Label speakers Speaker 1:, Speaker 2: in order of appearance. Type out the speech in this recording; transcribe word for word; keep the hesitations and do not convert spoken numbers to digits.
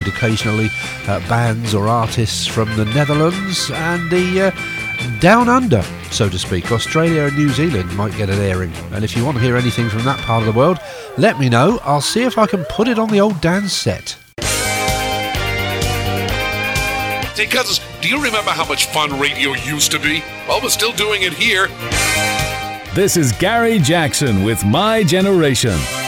Speaker 1: occasionally uh, bands or artists from the Netherlands and the uh, Down Under, so to speak. Australia and New Zealand might get an airing. And if you want to hear anything from that part of the world, let me know. I'll see if I can put it on the old Dan set.
Speaker 2: Hey, cousins, do you remember how much fun radio used to be? Well, we're still doing it here.
Speaker 3: This is Gary Jackson with My Generation.